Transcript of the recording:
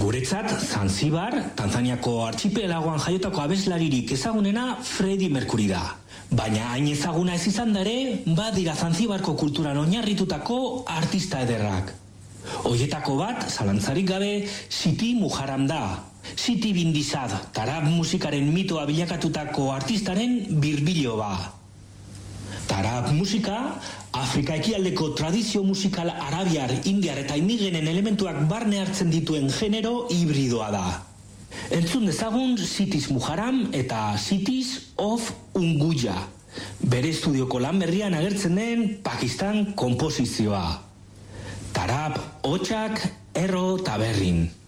Guretzat, Zanzibar, Tanzaniako archipelagoan jaiotako abeslaririk ezagunena Freddie Mercury da. Baina hain ezaguna ez izan da ere, badira Zanzibarko kulturan oinarritutako artista ederrak. Hoietako bat, zalantzarik gabe, Siti Muharam da. Siti Bindizad, tarab musikaren mitoa bilakatutako artistaren birbilo ba. Tarab musika, Afrika ekialdeko tradizio musikal arabiar, indiar eta indigenen elementuak barne hartzen dituen genero hibridoa da. Entzun dezagun Sitis Muharam eta Cities of Unguja, bere estudioko lan berrian agertzen den Pakistan konposizioa. Tarab, hotxak, erro eta berrin.